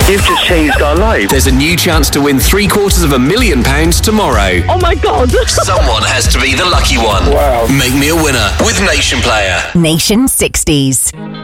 You've just changed our lives. There's a new chance to win £750,000 tomorrow. Oh my God. Someone has to be the lucky one. Wow. Make me a winner with Nation Player. Nation 60s.